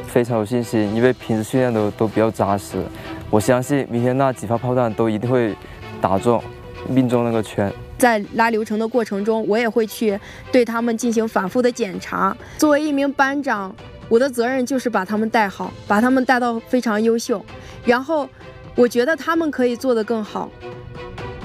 非常有信心，因为平时训练都比较扎实。我相信明天那几发炮弹都一定会打中，命中那个圈。 在拉流程的过程中，我也会去对他们进行反复的检查。作为一名班长，我的责任就是把他们带好，把他们带到非常优秀。然后，我觉得他们可以做得更好。